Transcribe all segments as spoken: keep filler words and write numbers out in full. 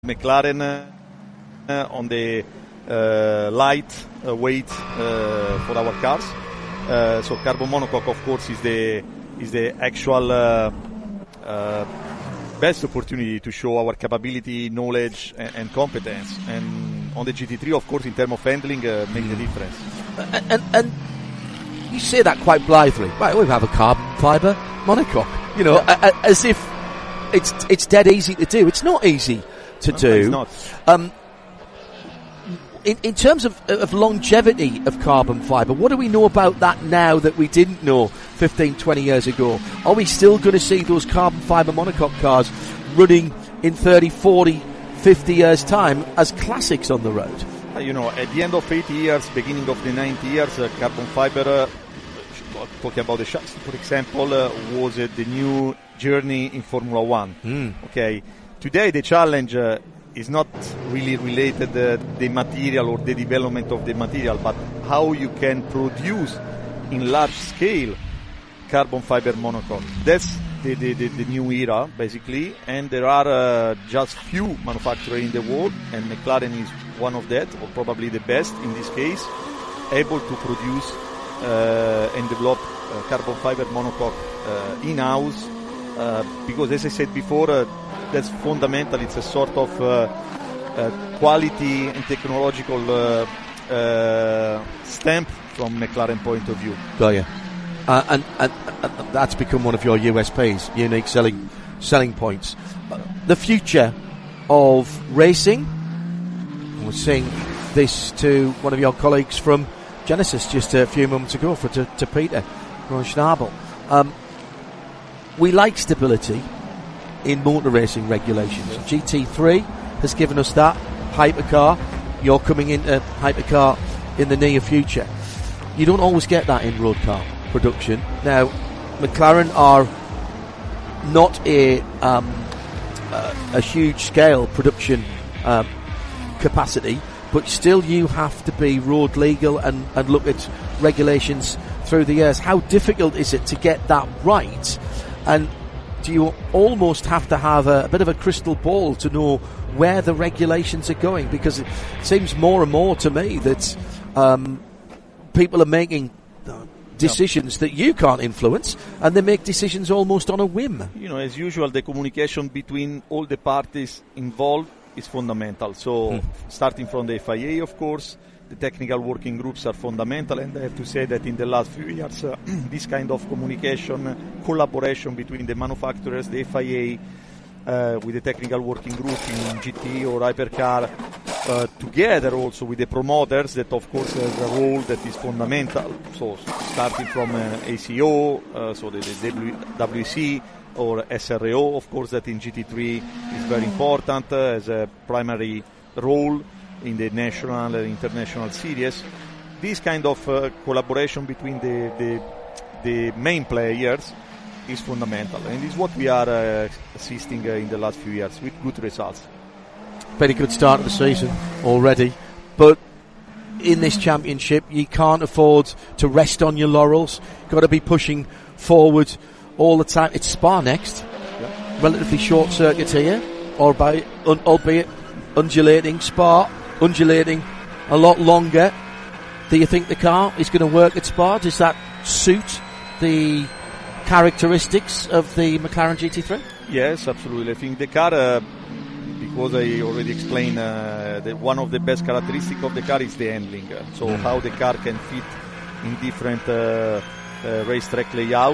McLaren uh, on the uh, light uh, weight uh, for our cars. Uh, so carbon monocoque, of course, is the is the actual uh, uh, best opportunity to show our capability, knowledge, and, and competence. And on the G T three, of course, in terms of handling, uh, make the difference. And, and, and you say that quite blithely. Right, we have a carbon fibre monocoque. You know, yeah. a, a, as if it's it's dead easy to do. It's not easy to no, do. It's not. Um, in, in terms of, of longevity of carbon fibre, what do we know about that now that we didn't know fifteen, twenty years ago? Are we still going to see those carbon fibre monocoque cars running in thirty, forty, fifty years' time as classics on the road? Uh, you know, at the end of eighty years, beginning of the ninety years, uh, carbon fibre, uh, talking about the chassis, for example, uh, was uh, the new journey in Formula One. Mm. Okay, today the challenge uh, is not really related uh, the material or the development of the material, but how you can produce in large scale carbon fiber monocoque. That's the, the, the, the new era, basically, and there are uh, just few manufacturers in the world, and McLaren is one of that, or probably the best in this case, able to produce uh, and develop uh, carbon fiber monocoque uh, in-house, uh, because as I said before, uh, that's fundamental. It's a sort of uh, uh, quality and technological uh, uh, stamp from McLaren point of view. Got you. Uh, and, and, and that's become one of your U S Ps, unique selling selling points. Uh, the future of racing. I was saying this to one of your colleagues from Genesis just a few moments ago, for to, to Peter Ron Schnabel. Um, we like stability in motor racing regulations. Yeah. G T three has given us that. Hypercar, you're coming into hypercar in the near future. You don't always get that in road car production. Now, McLaren are not a um, uh, a huge scale production um, capacity, but still you have to be road legal and, and look at regulations through the years. How difficult is it to get that right? And do you almost have to have a, a bit of a crystal ball to know where the regulations are going? Because it seems more and more to me that um, people are making decisions that you can't influence, and they make decisions almost on a whim. You know, as usual, the communication between all the parties involved is fundamental. So, hmm. starting from the F I A, of course, the technical working groups are fundamental, and I have to say that in the last few years, uh, this kind of communication, collaboration between the manufacturers, the F I A, uh, with the technical working group in G T or hypercar, uh, together also with the promoters, that of course has a role that is fundamental. So starting from uh, A C O, uh, so the, the W C or S R O, of course, that in G T three is very important uh, as a primary role in the national and international series. This kind of uh, collaboration between the, the the main players is fundamental, and is what we are uh, assisting uh, in the last few years with good results. Very good start of the season already, but in this championship you can't afford to rest on your laurels. You've got to be pushing forward all the time. It's Spa next, yeah. Relatively short circuit here, albeit, un, albeit undulating. Spa undulating a lot longer. Do you think the car is going to work at Spa? Does that suit the characteristics of the McLaren G T three? Yes, absolutely. I think the car, uh, because I already explained, uh, that one of the best characteristics of the car is the handling. Uh, so mm. how the car can fit in different uh, uh, racetrack layout.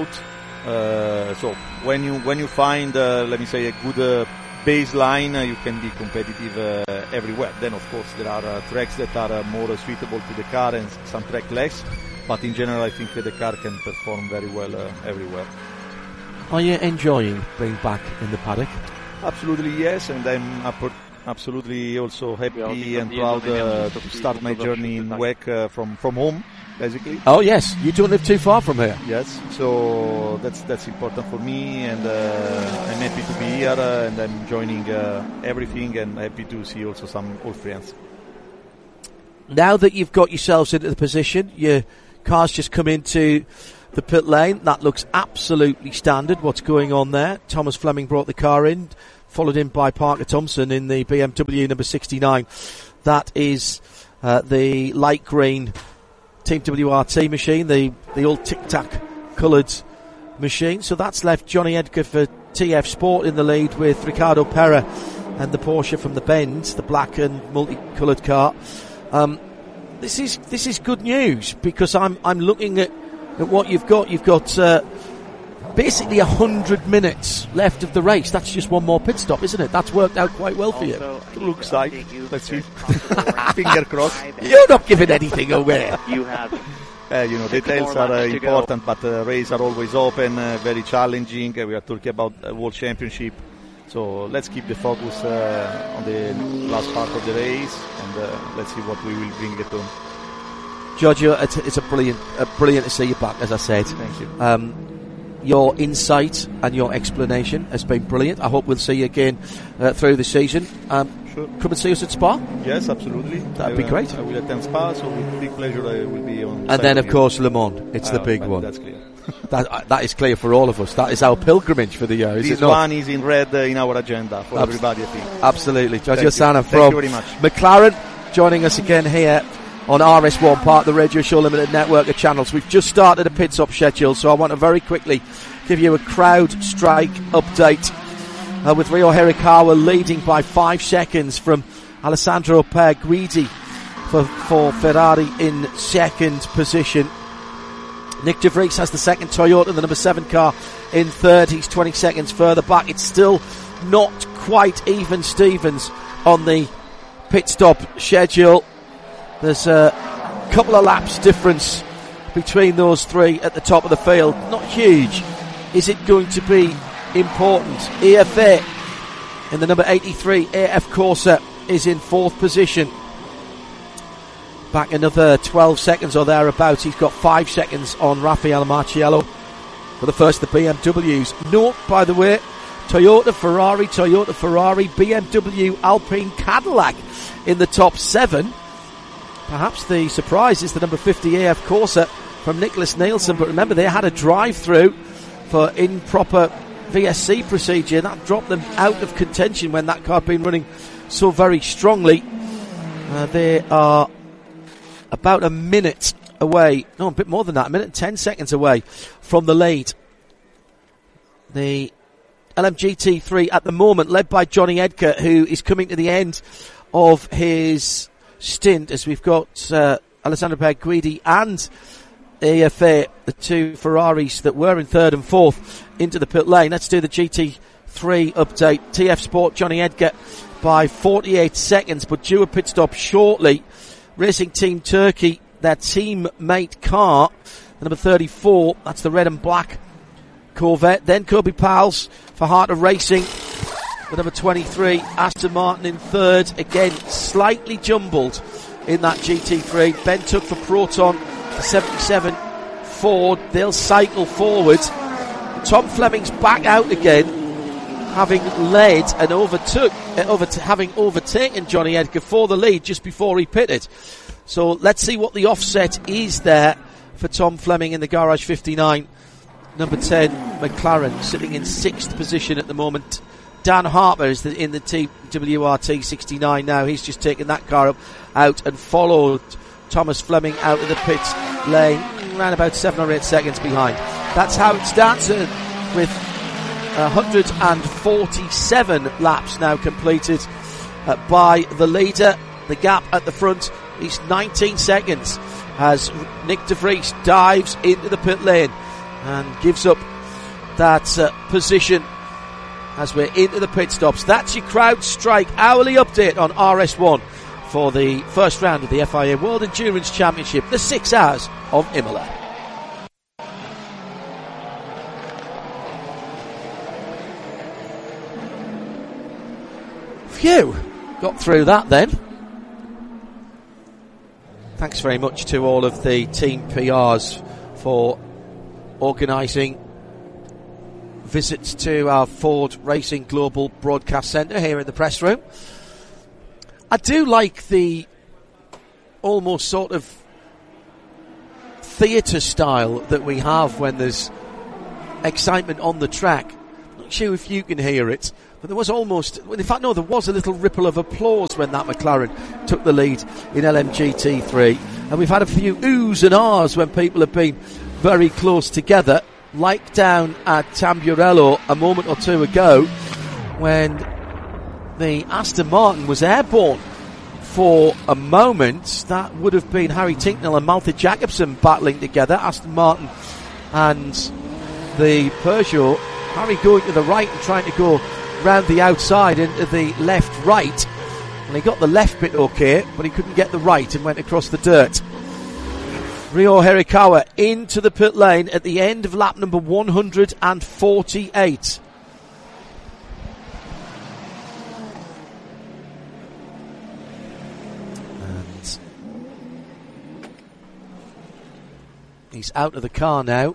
Uh, so when you when you find, uh, let me say, a good uh, baseline, uh, you can be competitive uh, everywhere. Then, of course, there are uh, tracks that are uh, more uh, suitable to the car and some track less. But in general, I think uh, the car can perform very well uh, everywhere. Are you enjoying being back in the paddock? Absolutely, yes, and I'm up- absolutely also happy and proud uh, to start my journey in W E C uh, from, from home, basically. Oh yes, you don't live too far from here. Yes, so that's that's important for me, and uh, I'm happy to be here, uh, and I'm joining uh, everything, and happy to see also some old friends. Now that you've got yourselves into the position, your car's just come into the pit lane. That looks absolutely standard, what's going on there. Thomas Fleming brought the car in. followed in by Parker Thompson in the B M W number sixty-nine. That is uh, the light green Team W R T machine, the, the old tic-tac coloured machine. So that's left Johnny Edgar for T F Sport in the lead with Ricardo Pera and the Porsche from the Bend, the black and multicoloured car. Um, this is this is good news, because I'm I'm looking at, at what you've got. You've got uh, basically a hundred minutes left of the race. That's just one more pit stop, isn't it? That's worked out quite well for you. Looks like. Let's see. Finger crossed. You're not giving anything away. You have. Uh, you know, details are uh, important, but uh, races are always open, uh, very challenging. Uh, we are talking about a World Championship, so let's keep the focus uh, on the last part of the race, and uh, let's see what we will bring it on. Giorgio, it's a, it's a brilliant, uh, brilliant to see you back. As I said, thank you. Um, your insight and your explanation has been brilliant. I hope we'll see you again uh, through the season. Um, Sure. Come and see us at Spa. Yes, absolutely. That'd I, be uh, great. I will attend Spa, so with big pleasure I will be on. And then, of course, Le Mans. It's uh, the big one. That's clear. that, uh, that is clear for all of us. That is our pilgrimage for the year, is this it not? one is in red uh, in our agenda for Abs- everybody, I think. Absolutely. Giorgio Thank Sanna you. from Thank you very much. McLaren, joining us again here on R S one, part of the Radio Show Limited network of channels. We've just started a pit stop schedule, so I want to very quickly give you a crowd strike update uh, with Rio Hirakawa leading by five seconds from Alessandro Guidi for, for Ferrari in second position. Nick De Vries has the second Toyota, the number seven car in third. He's twenty seconds further back. It's still not quite even Stevens on the pit stop schedule. There's a couple of laps difference between those three at the top of the field. Not huge. Is it going to be important? E F A in the number eighty-three A F Corsa is in fourth position. Back another twelve seconds or thereabouts. He's got five seconds on Raffaele Marciello for the first of the B M Ws. Note, by the way, Toyota, Ferrari, Toyota, Ferrari, B M W, Alpine, Cadillac in the top seven. Perhaps the surprise is the number fifty A F Corsa from Nicholas Nielsen, but remember they had a drive-through for improper V S C procedure. That dropped them out of contention when that car had been running so very strongly. Uh, they are about a minute away, no, a bit more than that, a minute and ten seconds away from the lead. The L M G T three at the moment led by Johnny Edgar, who is coming to the end of his stint, as we've got uh, Alessandro Guidi and A F A, the two Ferraris that were in third and fourth, into the pit lane. Let's do the G T three update. T F Sport, Johnny Edgar by forty-eight seconds, but due a pit stop shortly. Racing Team Turkey, their teammate car, the number thirty-four, that's the red and black Corvette. Then Kobe Powell's for Heart of Racing, the number twenty-three, Aston Martin in third. Again, slightly jumbled in that G T three. Ben took for Proton, the seventy-seven Ford. They'll cycle forward. Tom Fleming's back out again, having led and overtook, uh, over having overtaken Johnny Edgar for the lead just before he pitted. So let's see what the offset is there for Tom Fleming in the Garage fifty-nine. Number ten, McLaren, sitting in sixth position at the moment. Dan Harper is the, in the T W R T sixty-nine now. He's just taken that car up, out and followed Thomas Fleming out of the pit lane, around about seven or eight seconds behind. That's how it starts uh, with one hundred forty-seven laps now completed uh, by the leader. The gap at the front is nineteen seconds as Nick De Vries dives into the pit lane and gives up that uh, position as we're into the pit stops. That's your Crowd Strike hourly update on R S one for the first round of the F I A World Endurance Championship, the six hours of Imola. Phew, got through that then. Thanks very much to all of the team P Rs for organising visits to our Ford Racing Global Broadcast Centre here in the press room. I do like the almost sort of theatre style that we have when there's excitement on the track. Not sure if you can hear it, But there was almost, in fact, no, there was a little ripple of applause when that McLaren took the lead in L M G T three. And we've had a few oohs and ahs when people have been very close together, like down at Tamburello a moment or two ago when the Aston Martin was airborne for a moment. That would have been Harry Tincknell and Malte Jacobsen battling together, Aston Martin and the Peugeot. Harry going to the right and trying to go round the outside into the left right, and he got the left bit okay, but he couldn't get the right and went across the dirt. Ryo Hirakawa into the pit lane at the end of lap number one hundred forty-eight. And he's out of the car now.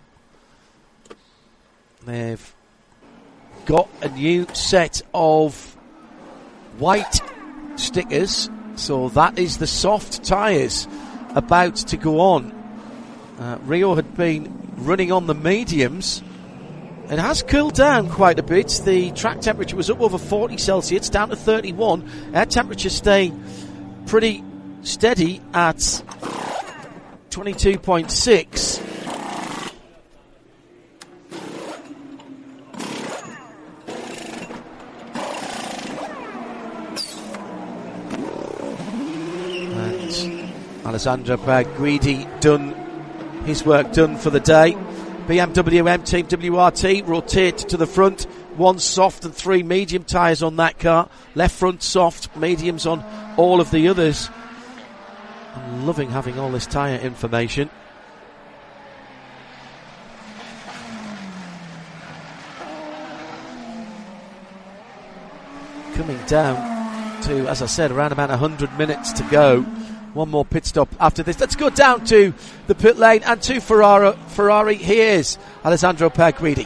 They've got a new set of white stickers, so that is the soft tyres about to go on. Uh, Rio had been running on the mediums. It has cooled down quite a bit. The track temperature was up over forty Celsius, down to thirty-one. Air temperature staying pretty steady at twenty-two point six. Alessandro Guidi done his work done for the day. B M W M Team W R T rotate to the front. One soft and three medium tyres on that car. Left front soft, mediums on all of the others. I'm loving having all this tyre information. Coming down to, as I said, around about one hundred minutes to go. One more pit stop after this. Let's go down to the pit lane and to Ferrari. Ferrari. Here's Alessandro Guidi.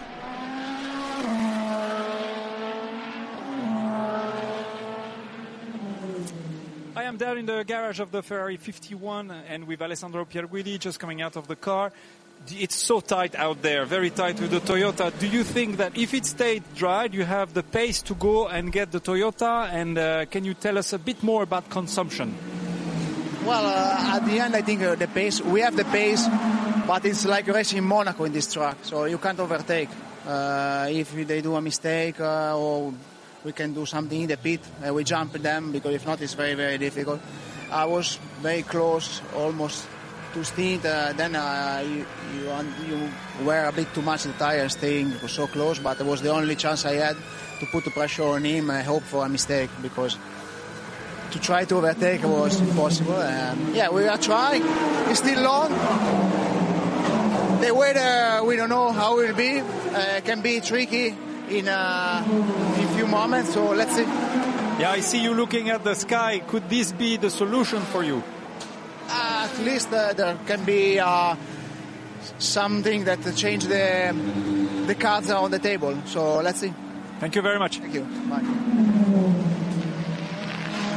I am down in the garage of the Ferrari fifty-one and with Alessandro Pierguidi just coming out of the car. It's so tight out there, very tight with the Toyota. Do you think that if it stayed dry, you have the pace to go and get the Toyota? And uh, can you tell us a bit more about consumption? Well, uh, at the end, I think uh, the pace, we have the pace, but it's like racing in Monaco in this track, so you can't overtake. Uh, if they do a mistake uh, or we can do something in the pit, uh, we jump them, because if not, it's very, very difficult. I was very close, almost to stint, uh, then uh, you, you, you were a bit too much the tire staying so close, but it was the only chance I had to put the pressure on him and hope for a mistake, because to try to overtake was impossible. Um, yeah, we are trying. It's still long. The weather, we don't know how it will be. Uh, can be tricky in uh, in a few moments, so let's see. Yeah, I see you looking at the sky. Could this be the solution for you? Uh, at least uh, there can be uh, something that change the the cards on the table. So let's see. Thank you very much. Thank you. Bye.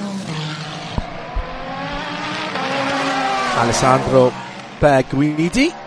Alessandro Guidi